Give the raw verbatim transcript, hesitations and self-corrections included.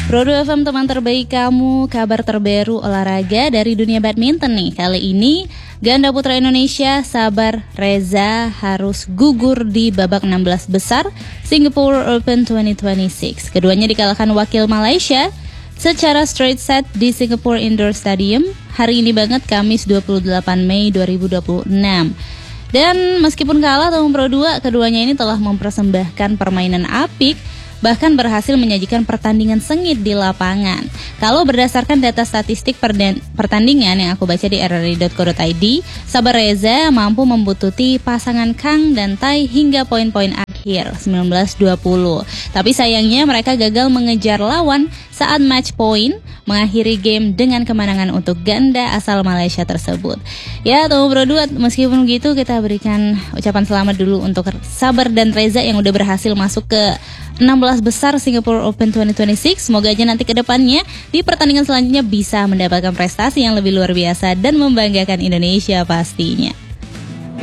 Produ F M, teman terbaik kamu, kabar terbaru olahraga dari dunia badminton nih. Kali ini ganda putra Indonesia Sabar Reza harus gugur di babak enam belas besar Singapore Open dua ribu dua puluh enam. Keduanya dikalahkan wakil Malaysia secara straight set di Singapore Indoor Stadium hari ini banget, Kamis dua puluh delapan Mei dua ribu dua puluh enam. Dan meskipun kalah tahun Pro dua, keduanya ini telah mempersembahkan permainan apik, bahkan berhasil menyajikan pertandingan sengit di lapangan. Kalau berdasarkan data statistik perdan- pertandingan yang aku baca di r r i dot co dot i d, Sabar Reza mampu membututi pasangan Kang dan Tai hingga poin-poin akhir sembilan belas dua puluh. Tapi sayangnya mereka gagal mengejar lawan saat match point, mengakhiri game dengan kemenangan untuk ganda asal Malaysia tersebut. Ya, tahun Pro dua, meskipun begitu kita berikan ucapan selamat dulu untuk Sabar dan Reza yang udah berhasil masuk ke enam belas besar Singapore Open dua ribu dua puluh enam. Semoga aja nanti ke depannya di pertandingan selanjutnya bisa mendapatkan prestasi yang lebih luar biasa dan membanggakan Indonesia pastinya.